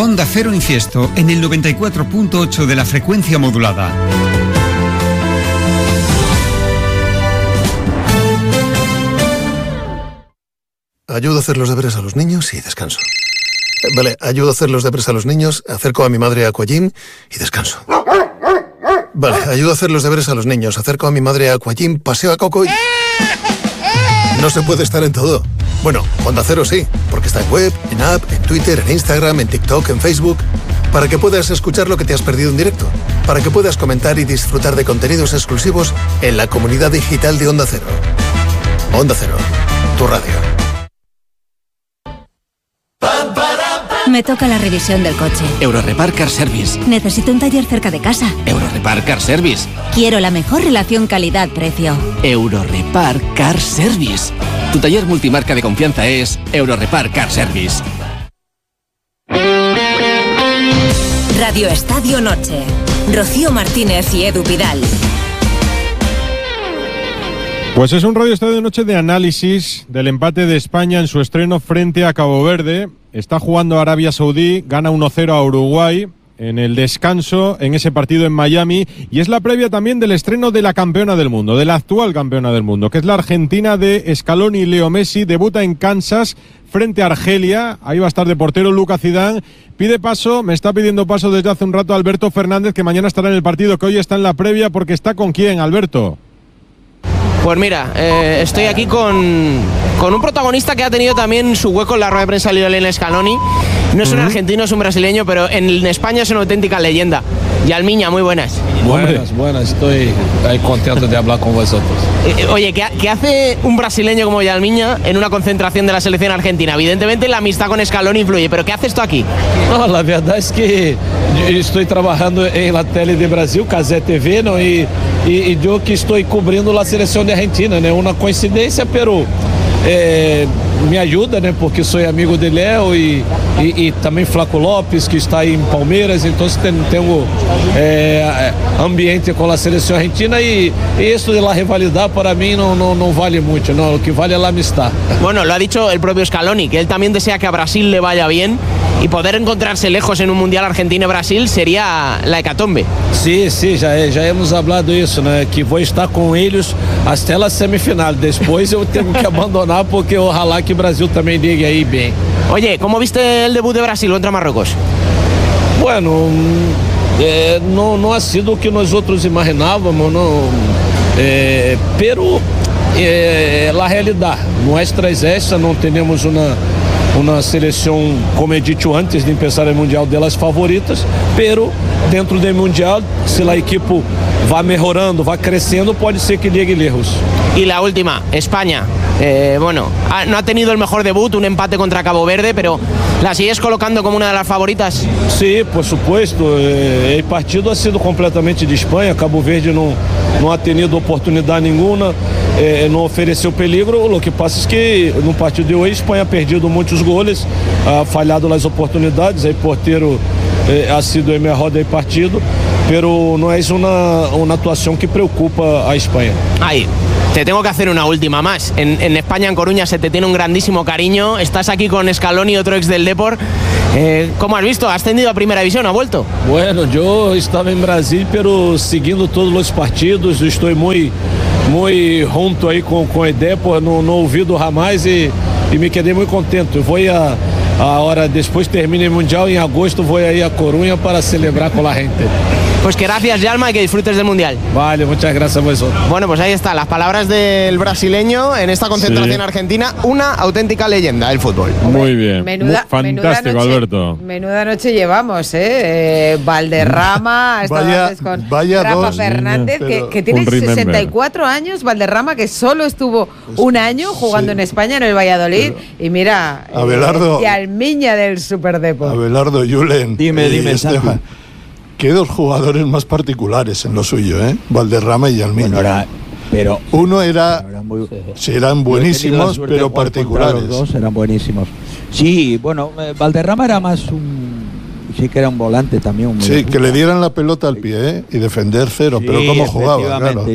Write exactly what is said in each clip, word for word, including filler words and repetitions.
Onda Cero Infiesto, en el noventa y cuatro punto ocho de la frecuencia modulada. Ayudo a hacer los deberes a los niños y descanso. Vale, ayudo a hacer los deberes a los niños, acerco a mi madre a Aquagym y descanso. Vale, ayudo a hacer los deberes a los niños, acerco a mi madre a Aquagym, paseo a Coco y... No se puede estar en todo. Bueno, Onda Cero sí, porque está en web, en app, en Twitter, en Instagram, en TikTok, en Facebook, para que puedas escuchar lo que te has perdido en directo, para que puedas comentar y disfrutar de contenidos exclusivos en la comunidad digital de Onda Cero. Onda Cero, tu radio. Me toca la revisión del coche. Eurorepar Car Service. Necesito un taller cerca de casa. Eurorepar Car Service. Quiero la mejor relación calidad-precio. Eurorepar Car Service. Tu taller multimarca de confianza es Eurorepar Car Service. Radio Estadio Noche. Rocío Martínez y Edu Pidal. Pues es un Radio Estadio Noche de análisis del empate de España en su estreno frente a Cabo Verde. Está jugando Arabia Saudí, gana uno cero a Uruguay en el descanso en ese partido en Miami, y es la previa también del estreno de la campeona del mundo, de la actual campeona del mundo, que es la Argentina de Scaloni y Leo Messi. Debuta en Kansas frente a Argelia, ahí va a estar de portero Luca Zidane. Pide paso, me está pidiendo paso desde hace un rato Alberto Fernández, que mañana estará en el partido, que hoy está en la previa, porque está con quién, Alberto. Pues mira, eh, estoy aquí con, con un protagonista que ha tenido también su hueco en la rueda de prensa de Lionel Scaloni. No es un argentino, es un brasileño, pero en España es una auténtica leyenda. Yalmiña, muy buenas. Buenas, buenas, estoy ahí contento de hablar con vosotros. Eh, oye, ¿qué, ¿qué hace un brasileño como Yalmiña en una concentración de la selección argentina? Evidentemente la amistad con Scaloni influye, pero ¿qué haces tú aquí? No, la verdad es que estoy trabajando en la tele de Brasil, Cazé T V, ¿no? y, y, y yo que estoy cubriendo la selección de Argentina, ¿no? Una coincidencia, pero... É, me ajuda, né? Porque sou amigo de Léo e, e, e também Flaco Lopes, que está aí em Palmeiras, então tenho, tenho é, ambiente com a seleção argentina e, e isso de la rivalidad para mí no, no, no vale mucho, no, lo que vale es la amistad. Bueno, lo ha dicho el propio Scaloni, que él también desea que a Brasil le vaya bien y poder encontrarse lejos en un Mundial Argentina-Brasil sería la hecatombe. Sí, sí, já, já hemos hablado isso, né? Que vou estar com eles até a semifinal, depois eu tenho que abandonar porque ojalá que Brasil también llegue ahí bien. Oye, ¿cómo viste el debut de Brasil contra Marruecos? Bueno, eh, no, no ha sido o que nós outros imaginávamos, não, eh, pero eh, la realidade nuestra es essa, não temos uma uma seleção, como he dicho antes de empezar o Mundial, delas favoritas, pero dentro do Mundial, se a equipe vai mejorando, vai crescendo, pode ser que llegue lejos. Y la última, España. Eh, bueno, ha, no ha tenido el mejor debut, un empate contra Cabo Verde, pero ¿la sigues colocando como una de las favoritas? Sí, por supuesto. Eh, el partido ha sido completamente de Espanha. Cabo Verde não, não ha tenido oportunidade nenhuma, eh, não ofereceu peligro. O que passa é que no partido de hoje, Espanha ha perdido muitos goles, ha falhado nas oportunidades. O porteiro eh, ha sido o melhor do partido, pero não é uma, uma atuação que preocupa a Espanha. Aí. Te tengo que hacer una última más. En, en España, en Coruña, se te tiene un grandísimo cariño. Estás aquí con Scaloni, otro ex del Depor. Eh, ¿Cómo has visto? ¿Ha ascendido a Primera División? ¿Ha vuelto? Bueno, yo estaba en Brasil, pero siguiendo todos los partidos. Estoy muy, muy junto ahí con, con el Depor. No, no olvido jamás y, y me quedé muy contento. Voy a, ahora, después termine el Mundial, en agosto voy a ir a Coruña para celebrar con la gente. Pues que gracias, Yalma, y que disfrutes del Mundial. Vale, muchas gracias a vosotros. Bueno, pues ahí está, las palabras del brasileño en esta concentración sí. argentina, una auténtica leyenda del fútbol. Muy bien, menuda, Muy fantástico, menuda noche, Alberto. Menuda noche llevamos, ¿eh? eh Valderrama, vaya, con vaya Rafa dos, Fernández, que, que tiene sesenta y cuatro años, Valderrama, que solo estuvo un año jugando sí. en España, en el Valladolid, pero, y mira, Abelardo, eh, Yalmiña del Superdepor. Abelardo, Julen. Dime, eh, dime, Esteban. Qué dos jugadores más particulares en lo suyo, ¿eh? Valderrama y Yalmiña. Bueno, era, pero uno era, era muy, sí, eran buenísimos, pero particulares. Los dos eran buenísimos. Sí, bueno, eh, Valderrama era más un, sí que era un volante también. Un sí, que le dieran la pelota al pie, ¿eh? Y defender cero, sí, pero cómo jugaba, claro.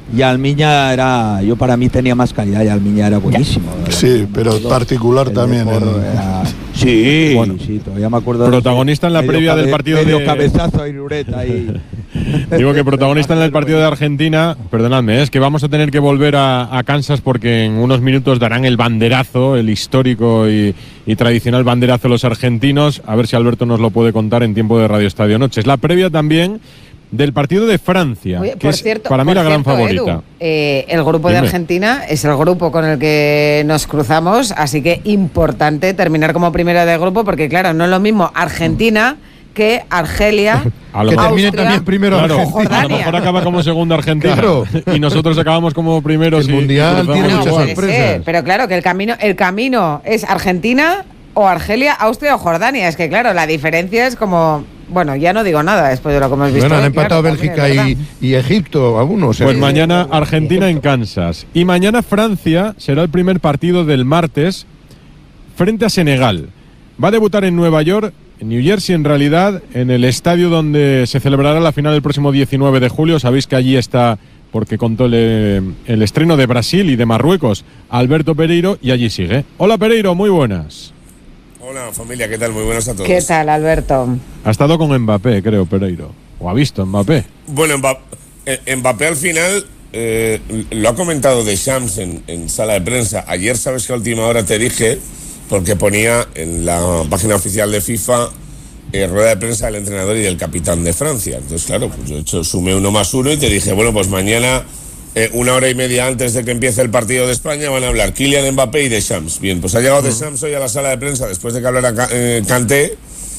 Y Almiña era, yo para mí tenía más calidad y Almiña era buenísimo. Era sí, pero particular también. Mejor, en... era, sí, bueno, sí, todavía me acuerdo. Protagonista en la previa cabe, del partido medio de... cabezazo y Lureta ahí. Digo que protagonista en el partido de Argentina, perdonadme, es que vamos a tener que volver a, a Kansas porque en unos minutos darán el banderazo, el histórico y, y tradicional banderazo los argentinos. A ver si Alberto nos lo puede contar en tiempo de Radio Estadio Noche. Es la previa también del partido de Francia, Oye, que por es cierto, para mí la gran cierto, favorita. Edu, eh, el grupo Dime. de Argentina es el grupo con el que nos cruzamos, así que importante terminar como primera de grupo, porque claro, no es lo mismo Argentina que Argelia, A lo que mejor- termine también primero Claro, Argentina. o Jordania. a lo mejor acaba como segunda Argentina Claro. y nosotros acabamos como primeros. El y- y Mundial cruzamos tiene No, muchas igual. puede sorpresas. ser, pero claro que el camino, el camino es Argentina o Argelia, Austria o Jordania. Es que claro, la diferencia es como, bueno, ya no digo nada después de lo que hemos visto. Bueno, han hoy, empatado claro, también Bélgica es y, verdad. y Egipto a uno. O sea, Pues mañana Argentina en Kansas. Y mañana Francia será el primer partido del martes frente a Senegal. Va a debutar en Nueva York, en New Jersey en realidad, en el estadio donde se celebrará la final el próximo diecinueve de julio. Sabéis que allí está, porque contó el, el estreno de Brasil y de Marruecos, Alberto Pereiro, y allí sigue. Hola Pereiro, muy buenas. Hola familia, ¿qué tal? Muy buenas a todos. ¿Qué tal, Alberto? Ha estado con Mbappé, creo, Pereiro. O ha visto Mbappé. Bueno, Mbappé, eh, Mbappé al final eh, lo ha comentado Deschamps en, en sala de prensa. Ayer, sabes que a última hora te dije, porque ponía en la página oficial de FIFA eh, rueda de prensa del entrenador y del capitán de Francia. Entonces, claro, pues yo he hecho, sumé uno más uno y te dije, bueno, pues mañana, eh, una hora y media antes de que empiece el partido de España, van a hablar Kylian Mbappé y Deschamps. Bien, pues ha llegado Deschamps hoy a la sala de prensa después de que hablara Ca- eh, Kanté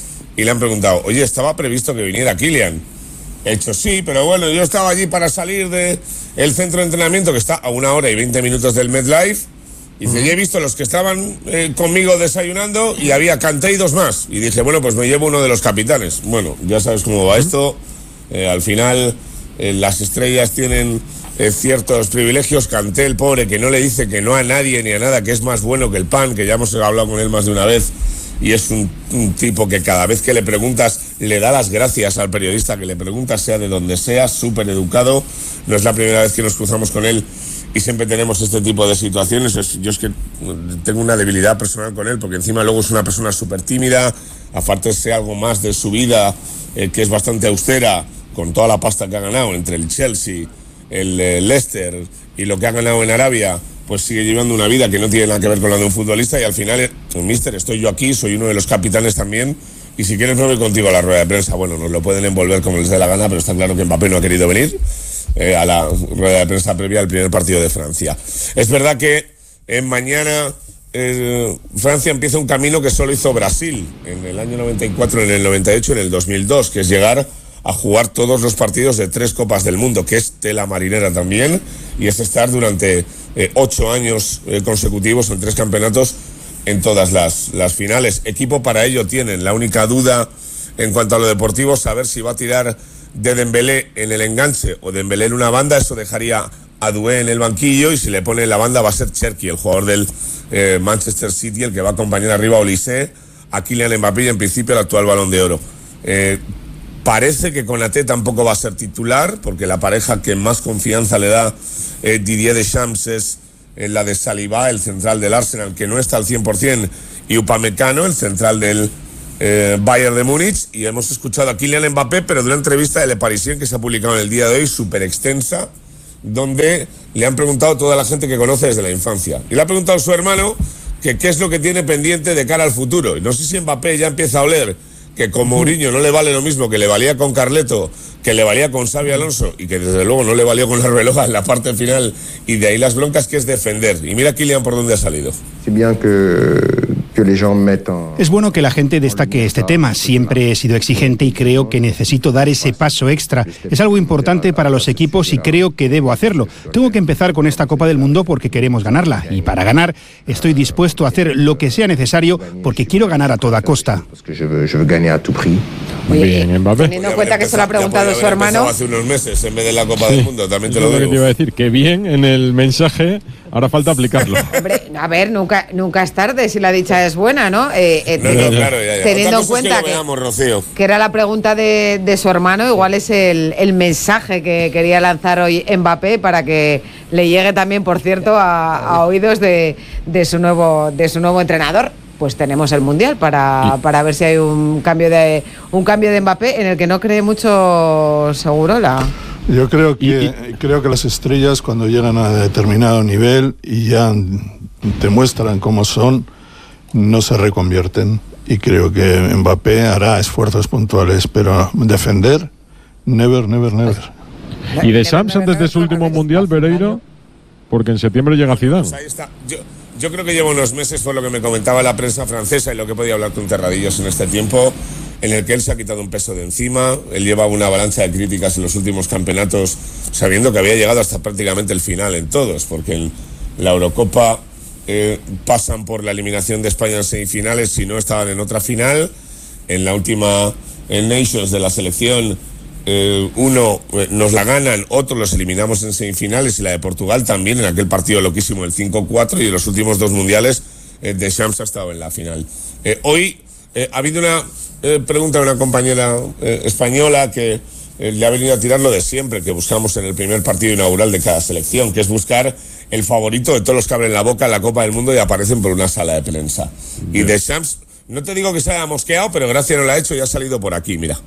y le han preguntado, oye, ¿estaba previsto que viniera Kylian? He hecho sí, pero bueno, yo estaba allí para salir del centro de entrenamiento que está a una hora y veinte minutos del MetLife. Y dice, y he visto los que estaban eh, conmigo desayunando y había Kanté y dos más. Y dije, bueno, pues me llevo uno de los capitanes. Bueno, ya sabes cómo va esto. Eh, al final, eh, las estrellas tienen eh, ciertos privilegios. Kanté, el pobre, que no le dice que no a nadie ni a nada, que es más bueno que el pan, que ya hemos hablado con él más de una vez. Y es un, un tipo que cada vez que le preguntas, le da las gracias al periodista que le preguntas, sea de donde sea, súper educado. No es la primera vez que nos cruzamos con él y siempre tenemos este tipo de situaciones. Es, yo es que tengo una debilidad personal con él, porque encima luego es una persona súper tímida, aparte sé algo más de su vida, eh, que es bastante austera, con toda la pasta que ha ganado entre el Chelsea, el eh, Leicester y lo que ha ganado en Arabia, pues sigue llevando una vida que no tiene nada que ver con la de un futbolista. Y al final, eh, mister, estoy yo aquí, soy uno de los capitanes también, y si quieres me voy contigo a la rueda de prensa. Bueno, nos lo pueden envolver como les dé la gana, pero está claro que Mbappé no ha querido venir eh, a la rueda de prensa previa al primer partido de Francia. Es verdad que eh, mañana eh, Francia empieza un camino que solo hizo Brasil en el año noventa y cuatro, en el noventa y ocho, en el dos mil dos, que es llegar a jugar todos los partidos de tres Copas del Mundo, que es tela marinera también, y es estar durante eh, ocho años eh, consecutivos en tres campeonatos en todas las, las finales. Equipo para ello tienen. La única duda en cuanto a lo deportivo, saber si va a tirar de Dembélé en el enganche o Dembélé en una banda. Eso dejaría a Doué en el banquillo, y si le pone en la banda va a ser Cherki, el jugador del eh, Manchester City, el que va a acompañar arriba a Olise, a Kylian Mbappé y en principio el actual Balón de Oro. Eh, Parece que Konaté tampoco va a ser titular, porque la pareja que más confianza le da eh, Didier Deschamps es eh, la de Saliba, el central del Arsenal, que no está al cien por ciento, y Upamecano, el central del eh, Bayern de Múnich. Y hemos escuchado a Kylian Mbappé, pero de una entrevista de Le Parisien que se ha publicado en el día de hoy, súper extensa, donde le han preguntado a toda la gente que conoce desde la infancia. Y le ha preguntado a su hermano que qué es lo que tiene pendiente de cara al futuro. Y no sé si Mbappé ya empieza a oler que con Mourinho no le vale lo mismo que le valía con Carleto, que le valía con Xabi Alonso, y que desde luego no le valió con la Arbeloa en la parte final, y de ahí las broncas, que es defender. Y mira Kylian por dónde ha salido. Es bueno que la gente destaque este tema. Siempre he sido exigente y creo que necesito dar ese paso extra. Es algo importante para los equipos y creo que debo hacerlo. Tengo que empezar con esta Copa del Mundo porque queremos ganarla, y para ganar estoy dispuesto a hacer lo que sea necesario porque quiero ganar a toda costa. Oye, bien, Mbappé. Teniendo en cuenta que se lo ha preguntado su hermano. Hace unos meses en vez de la Copa del Mundo, también te lo Eso es digo. que te iba a decir, que bien en el mensaje, ahora falta aplicarlo. Hombre, a ver, nunca, nunca es tarde si la dicha es buena, ¿no? Eh, eh, No, no, claro, ya, ya. Teniendo Otra en cosa es que cuenta lo que, veamos, Rocío. que era la pregunta de, de su hermano, igual es el, el mensaje que quería lanzar hoy Mbappé para que le llegue también, por cierto, a, a oídos de, de su nuevo, de su nuevo entrenador. Pues tenemos el Mundial para, para ver si hay un cambio de un cambio de Mbappé en el que no cree mucho Segurola. Yo creo que creo que las estrellas cuando llegan a determinado nivel y ya te muestran cómo son, no se reconvierten. Y creo que Mbappé hará esfuerzos puntuales, pero defender, never, never, never. Y de Sams antes de su último Mundial, Pereiro, porque en septiembre llega Zidane. Pues ahí está. Yo, yo creo que llevo unos meses, por lo que me comentaba la prensa francesa y lo que podía hablar con Terradillos en este tiempo, en el que él se ha quitado un peso de encima. Él llevaba una avalancha de críticas en los últimos campeonatos, sabiendo que había llegado hasta prácticamente el final en todos, porque en la Eurocopa eh, pasan por la eliminación de España en semifinales si no estaban en otra final. En la última en Nations de la selección, Eh, uno eh, nos la ganan, otro los eliminamos en semifinales, y la de Portugal también en aquel partido loquísimo, el cinco cuatro, y en los últimos dos mundiales eh, Deschamps ha estado en la final. Eh, hoy eh, ha habido una eh, pregunta de una compañera eh, española que eh, le ha venido a tirar lo de siempre, que buscamos en el primer partido inaugural de cada selección, que es buscar el favorito de todos los que abren la boca en la Copa del Mundo y aparecen por una sala de prensa. Y Deschamps, no te digo que se haya mosqueado, pero Gracia no lo ha hecho y ha salido por aquí, mira.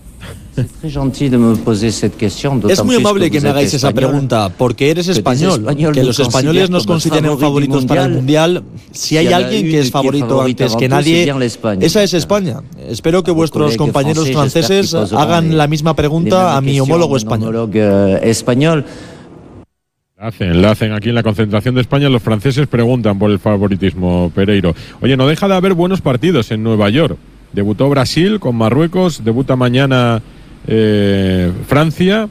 Es muy amable que me hagáis esa pregunta, porque eres español. Que los españoles nos consideren favoritos para el Mundial. Si hay alguien que es favorito antes que nadie, esa es España. Espero que vuestros compañeros franceses hagan la misma pregunta a mi homólogo español. La hacen, la hacen aquí en la concentración de España. Los franceses preguntan por el favoritismo, Pereiro. Oye, no deja de haber buenos partidos en Nueva York. Debutó Brasil con Marruecos, debuta mañana eh, Francia.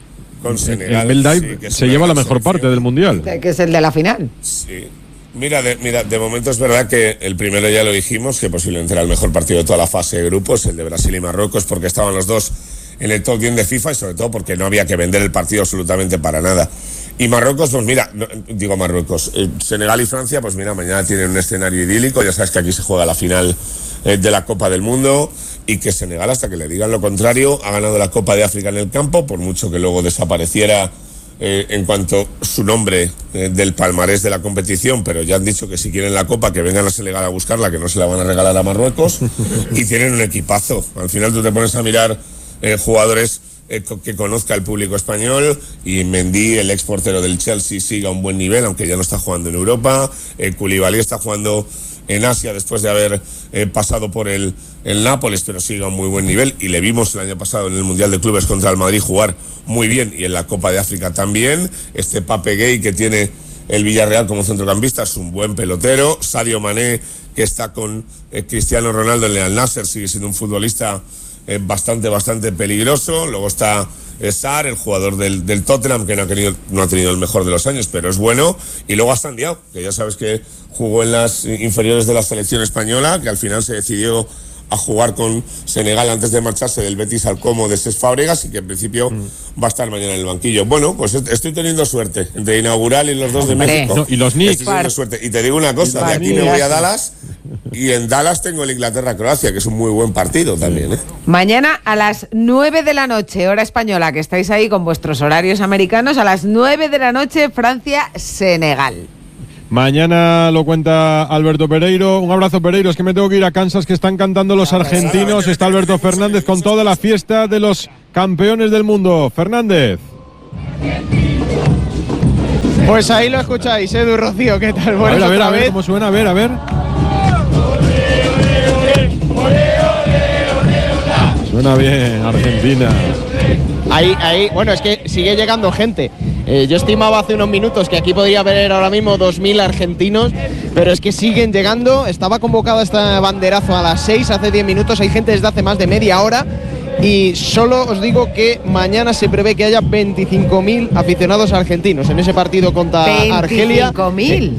Con Senegal. El Beldaï sí, se lleva la mejor parte del Mundial. Que es el de la final. Sí. Mira de, mira, de momento es verdad que el primero ya lo dijimos, que posiblemente era el mejor partido de toda la fase de grupos, el de Brasil y Marruecos, porque estaban los dos en el top diez de FIFA y sobre todo porque no había que vender el partido absolutamente para nada. Y Marruecos, pues mira, no, digo Marruecos, eh, Senegal y Francia, pues mira, mañana tienen un escenario idílico. Ya sabes que aquí se juega la final eh, de la Copa del Mundo, y que Senegal, hasta que le digan lo contrario, ha ganado la Copa de África en el campo, por mucho que luego desapareciera eh, en cuanto su nombre eh, del palmarés de la competición, pero ya han dicho que si quieren la Copa, que vengan a Senegal a buscarla, que no se la van a regalar a Marruecos. Y tienen un equipazo. Al final tú te pones a mirar eh, jugadores Eh, que conozca el público español, y Mendy, el ex portero del Chelsea, sigue a un buen nivel, aunque ya no está jugando en Europa. eh, Koulibaly está jugando en Asia después de haber eh, pasado por el, el Nápoles, pero sigue a un muy buen nivel, y le vimos el año pasado en el Mundial de Clubes contra el Madrid jugar muy bien, y en la Copa de África también. Este Pape Gueye, que tiene el Villarreal como centrocampista, es un buen pelotero. Sadio Mané, que está con eh, Cristiano Ronaldo en el Al Nassr, sigue siendo un futbolista Eh, bastante, bastante peligroso. Luego está eh, Sarr, el jugador del, del Tottenham, que no ha, tenido, no ha tenido el mejor de los años, pero es bueno. Y luego está Ndiaye, que ya sabes que jugó en las inferiores de la selección española, que al final se decidió a jugar con Senegal antes de marcharse del Betis al Como de Cesc Fábregas, y que en principio mm. va a estar mañana en el banquillo. Bueno, pues estoy teniendo suerte entre inaugural y los dos de México. No, y los Knicks. Estoy teniendo suerte. Y te digo una cosa, de aquí me voy a Dallas, y en Dallas tengo el Inglaterra-Croacia, que es un muy buen partido también, ¿eh? Mañana a las nueve de la noche, hora española, que estáis ahí con vuestros horarios americanos, a las nueve de la noche, Francia-Senegal. Mañana lo cuenta Alberto Pereiro. Un abrazo, Pereiro. Es que me tengo que ir a Kansas, que están cantando los argentinos. Está Alberto Fernández con toda la fiesta de los campeones del mundo. Fernández. Pues ahí lo escucháis, Edu, Rocío, ¿qué tal? Bueno, a ver, a ver, a ver, cómo suena, a ver, a ver. Suena bien, Argentina. Ahí, ahí, bueno, es que sigue llegando gente. Eh, yo estimaba hace unos minutos que aquí podría haber ahora mismo dos mil argentinos, pero es que siguen llegando. Estaba convocado este banderazo a las seis, hace diez minutos. Hay gente desde hace más de media hora. Y solo os digo que mañana se prevé que haya veinticinco mil aficionados argentinos en ese partido contra Argelia. veinticinco mil.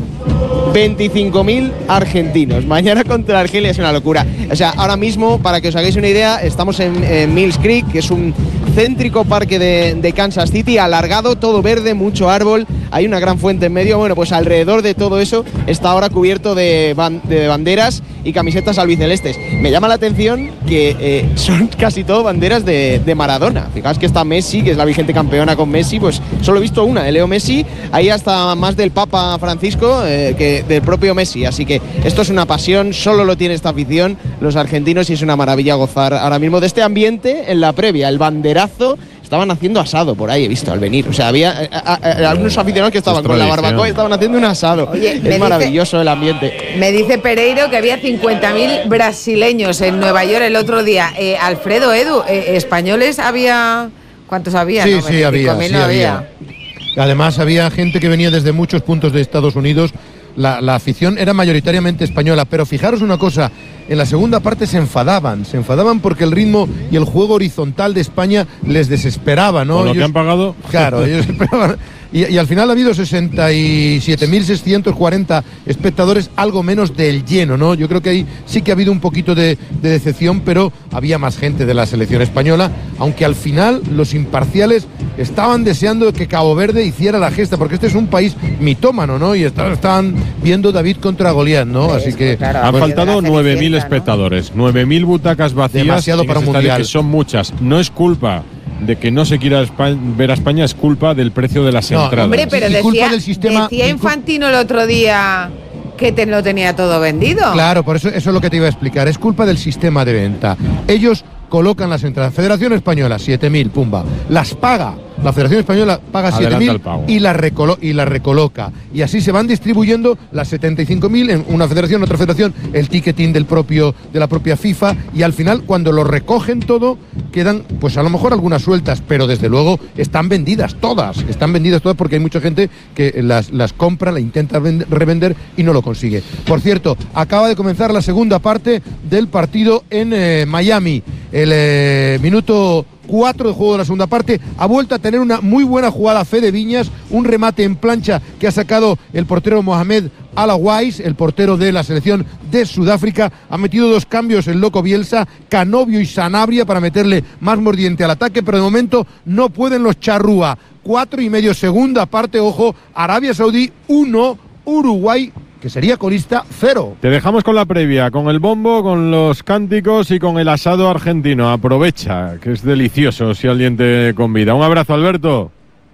veinticinco mil argentinos. Mañana contra Argelia es una locura. O sea, ahora mismo, para que os hagáis una idea, estamos en, en Mills Creek, que es un céntrico parque de, de Kansas City, alargado, todo verde, mucho árbol, hay una gran fuente en medio. Bueno, pues alrededor de todo eso está ahora cubierto de, ban de banderas y camisetas albicelestes. Me llama la atención que eh, son casi todo banderas de, de Maradona. Fijaos que está Messi, que es la vigente campeona con Messi, pues solo he visto una, de Leo Messi, ahí hasta más del Papa Francisco eh, que del propio Messi. Así que esto es una pasión, solo lo tiene esta afición, los argentinos, y es una maravilla gozar ahora mismo de este ambiente en la previa, el banderazo. Estaban haciendo asado por ahí, he visto al venir. O sea, había a, a, a, algunos aficionados que estaban con la barbacoa y estaban haciendo un asado. Oye, es maravilloso dice, el ambiente. Me dice Pereiro que había cincuenta mil brasileños en Nueva York el otro día. Eh, Alfredo, Edu, eh, ¿españoles había? ¿Cuántos había? Sí, ¿no? sí, había, sí, no había. había. Además, había gente que venía desde muchos puntos de Estados Unidos. La, la afición era mayoritariamente española, pero fijaros una cosa, en la segunda parte se enfadaban, se enfadaban porque el ritmo y el juego horizontal de España les desesperaba, ¿no? ¿Con lo ellos, que han pagado? Claro, ellos esperaban. Y, y al final ha habido sesenta y siete mil seiscientos cuarenta espectadores, algo menos del lleno, ¿no? Yo creo que ahí sí que ha habido un poquito de, de decepción, pero había más gente de la selección española, aunque al final los imparciales estaban deseando que Cabo Verde hiciera la gesta, porque este es un país mitómano, ¿no? Y estaban viendo David contra Goliat, ¿no? Así que claro, han faltado nueve mil espectadores, ¿no? nueve mil butacas vacías. Demasiado para un mundial. Que son muchas. No es culpa de que no se quiera ver a España, es culpa del precio de las no, entradas. Hombre, pero decía, culpa del sistema, decía Infantino el otro día que te lo tenía todo vendido. Claro, por eso, eso es lo que te iba a explicar. Es culpa del sistema de venta. Ellos colocan las entradas. Federación Española, siete mil, pumba. Las paga. La Federación Española paga siete mil y, la y la recoloca. Y así se van distribuyendo las setenta y cinco mil en una federación, otra federación, el ticketing del propio, de la propia FIFA. Y al final, cuando lo recogen todo, quedan, pues a lo mejor algunas sueltas, pero desde luego están vendidas todas. Están vendidas todas porque hay mucha gente que las, las compra, la intenta vender, revender y no lo consigue. Por cierto, acaba de comenzar la segunda parte del partido en eh, Miami. El eh, minuto cuatro de juego de la segunda parte, ha vuelto a tener una muy buena jugada Fede Viñas, un remate en plancha que ha sacado el portero Mohamed Alawais, el portero de la selección de Sudáfrica. Ha metido dos cambios el loco Bielsa, Canovio y Sanabria, para meterle más mordiente al ataque, pero de momento no pueden los charrúa. Cuatro y medio, segunda parte, ojo, Arabia Saudí uno, Uruguay, que sería colista, cero. Te dejamos con la previa, con el bombo, con los cánticos y con el asado argentino. Aprovecha, que es delicioso si alguien te convida. Un abrazo, Alberto.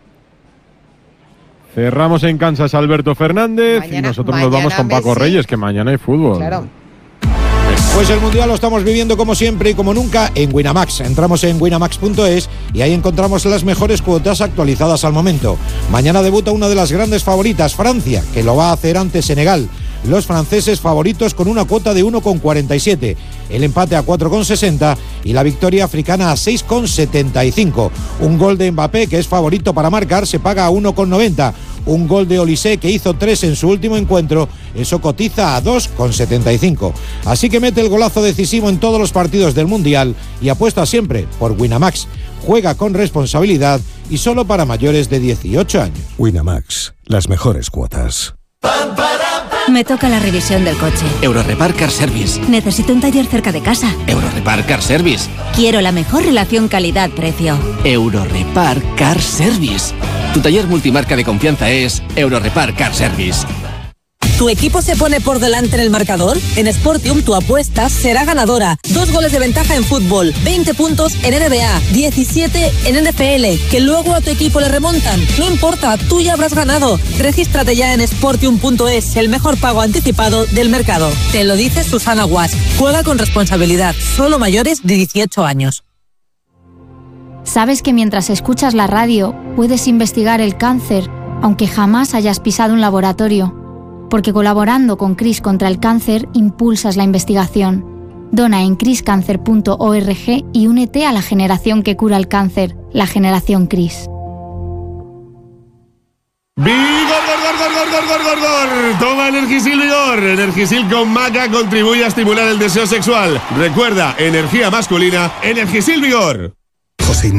Cerramos en Kansas, Alberto Fernández, mañana, y nosotros nos vamos con Paco Messi. Reyes, que mañana hay fútbol. Claro. Pues el Mundial lo estamos viviendo como siempre y como nunca en Winamax. Entramos en winamax punto es y ahí encontramos las mejores cuotas actualizadas al momento. Mañana debuta una de las grandes favoritas, Francia, que lo va a hacer ante Senegal. Los franceses favoritos con una cuota de uno coma cuarenta y siete, el empate a cuatro coma sesenta y la victoria africana a seis coma setenta y cinco. Un gol de Mbappé, que es favorito para marcar, se paga a uno coma noventa. Un gol de Olise, que hizo tres en su último encuentro, eso cotiza a dos coma setenta y cinco. Así que mete el golazo decisivo en todos los partidos del Mundial y apuesta siempre por Winamax. Juega con responsabilidad y solo para mayores de dieciocho años. Winamax, las mejores cuotas. Me toca la revisión del coche. Eurorepar Car Service. Necesito un taller cerca de casa. Eurorepar Car Service. Quiero la mejor relación calidad-precio. Eurorepar Car Service. Tu taller multimarca de confianza es Eurorepar Car Service. ¿Tu equipo se pone por delante en el marcador? En Sportium tu apuesta será ganadora. Dos goles de ventaja en fútbol, veinte puntos en N B A, diecisiete en N F L, que luego a tu equipo le remontan. No importa, tú ya habrás ganado. Regístrate ya en sportium punto es, el mejor pago anticipado del mercado. Te lo dice Susana Guas. Juega con responsabilidad, solo mayores de dieciocho años. ¿Sabes que mientras escuchas la radio puedes investigar el cáncer, aunque jamás hayas pisado un laboratorio? Porque colaborando con CRIS contra el cáncer impulsas la investigación. Dona en cris cáncer punto org y únete a la generación que cura el cáncer, la generación CRIS. ¡Vigor, gor, gor, gor, gor, gor, gor, gor! Toma Energisil Vigor. Energisil con maca contribuye a estimular el deseo sexual. Recuerda, energía masculina, Energisil Vigor. José